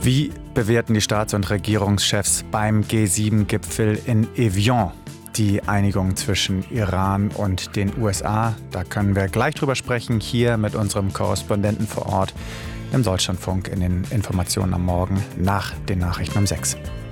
Wie bewerten die Staats- und Regierungschefs beim G7-Gipfel in Evian die Einigung zwischen Iran und den USA? Da können wir gleich drüber sprechen, hier mit unserem Korrespondenten vor Ort im Deutschlandfunk in den Informationen am Morgen nach den Nachrichten um 6.